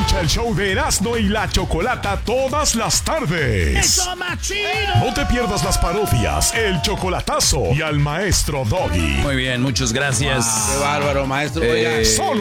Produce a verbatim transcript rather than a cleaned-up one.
Escucha el show de Erasmo y la Chocolata todas las tardes. ¡Eso, machino! No te pierdas las parodias, el chocolatazo y al maestro Doggy. Muy bien, muchas gracias. Qué bárbaro, maestro. Eh, Oiga. Solo